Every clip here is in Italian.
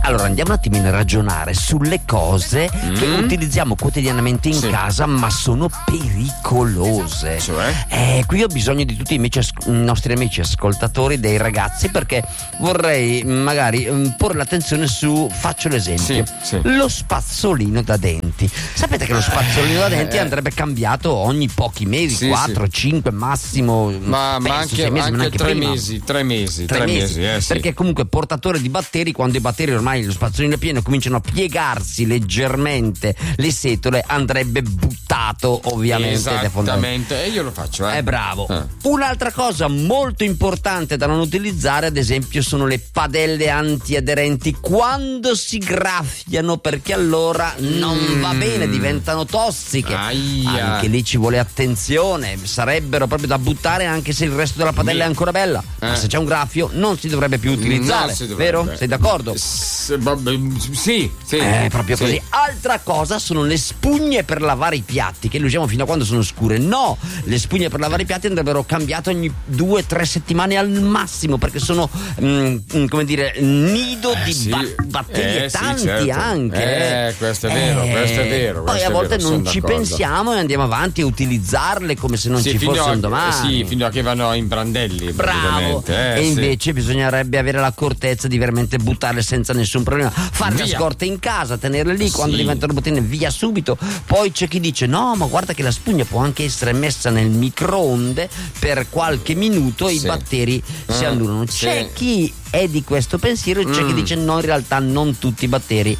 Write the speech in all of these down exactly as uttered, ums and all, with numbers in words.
Allora andiamo un attimino a ragionare sulle cose mm. che utilizziamo quotidianamente in sì. casa ma sono pericolose. Cioè? Eh, qui ho bisogno di tutti i, amici, i nostri amici ascoltatori, dei ragazzi, perché vorrei magari um, porre l'attenzione su, faccio l'esempio, sì, sì. lo spazzolino da denti. Sapete che lo spazzolino da denti eh. andrebbe cambiato ogni pochi mesi, sì, quattro, sì. cinque massimo, ma, penso, ma anche, sei mesi, anche, ma anche tre, prima. mesi, tre mesi, tre, tre mesi, mesi, eh, sì. perché comunque portatore di batteri, quando i batteri ormai lo spazzolino è pieno cominciano a piegarsi leggermente le setole, andrebbe buttato ovviamente. Esattamente, e io lo faccio. Eh. È bravo. Eh. Un'altra cosa molto importante da non utilizzare, ad esempio, sono le padelle antiaderenti quando si graffiano, perché allora non mm. va bene, diventano tossiche. Aia. Anche lì ci vuole attenzione, sarebbero proprio da buttare anche se il resto della padella Mi... è ancora bella. Eh. Ma se c'è un graffio non si dovrebbe più utilizzare, vero? Sei d'accordo? S- vabbè, sì, sì. È proprio sì. così. Altra cosa sono le spugne per lavare i piatti, che le usiamo fino a quando sono scure. No, le spugne per lavare i piatti andrebbero cambiate ogni due o tre settimane al massimo, perché sono mh, come dire nido eh, di sì. ba- batteri eh, tanti, sì, certo. anche. Eh, questo è vero, eh, questo è vero. Poi a volte non ci d'accordo. pensiamo e andiamo avanti a utilizzarle come se non sì, ci fosse a, un domani. Sì, fino a che vanno in brandelli. Bravo. Eh, e sì. invece bisognerebbe avere l'accortezza di veramente buttarle senza nessun problema, fare via. le scorte in casa, tenerle lì, quando sì. diventano bottine via subito. Poi c'è chi dice no, ma guarda che la spugna può anche essere messa nel microonde per qualche minuto e sì. i batteri ah, si annulano. C'è sì. chi è di questo pensiero, c'è mm. chi dice no, in realtà non tutti i batteri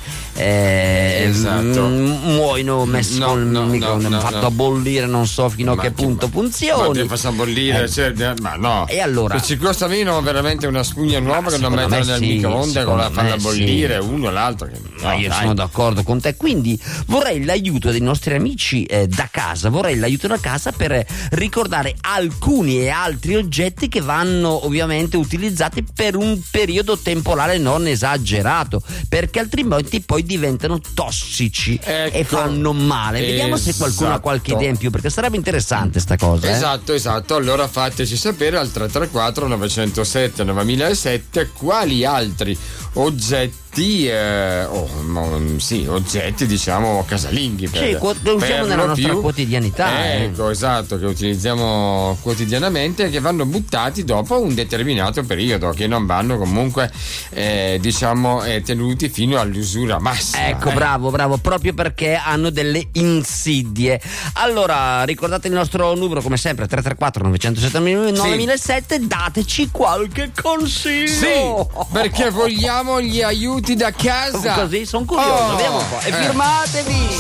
eh, esatto. m- muoiono messi no, col no, microonde, no, fatto no. a bollire, non so fino ma a che punto ma, funzioni. Ma faccia bollire, eh. cioè, ma no. E allora? Se ci costa meno veramente una spugna nuova ma che non mettere nel sì, microonde con la farla bollire sì. uno e l'altro. Che, no, io dai. sono d'accordo con te, quindi vorrei l'aiuto dei nostri amici eh, da casa, vorrei l'aiuto da casa per ricordare alcuni e altri oggetti che vanno ovviamente utilizzati per un periodo temporale non esagerato, perché altrimenti poi diventano tossici ecco, e fanno male. Vediamo esatto. se qualcuno ha qualche idea in più, perché sarebbe interessante sta cosa. Esatto, eh? esatto. Allora fateci sapere al tre tre quattro nove zero sette nove zero zero sette quali altri oggetti eh, oh, sì, oggetti diciamo casalinghi per, sì, che usiamo nella nostra più. quotidianità. Ecco, eh. esatto, che utilizziamo quotidianamente e che vanno buttati dopo un determinato periodo, che non vanno comunque eh, diciamo eh, tenuti fino all'usura massima. Ecco, eh. bravo, bravo, proprio perché hanno delle insidie. Allora, ricordate il nostro numero come sempre tre tre quattro nove zero sette nove zero sette, dateci qualche consiglio. Sì, perché vogliamo gli aiuti da casa. Così sono curioso, oh, vediamo un po'. E eh. firmatevi.